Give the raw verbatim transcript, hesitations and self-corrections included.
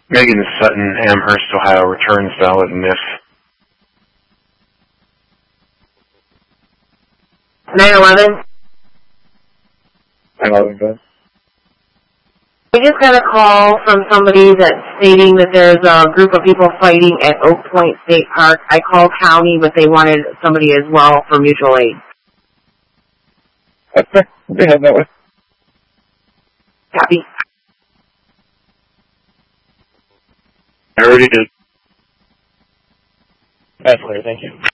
Megan Sutton, Amherst, Ohio, returns valid N I F. nine eleven. nine eleven, go ahead. We just got a call from somebody that's stating that there's a group of people fighting at Oak Point State Park. I called county, but they wanted somebody as well for mutual aid. Okay, we'll be heading that way. Copy. I already did. That's clear, thank you.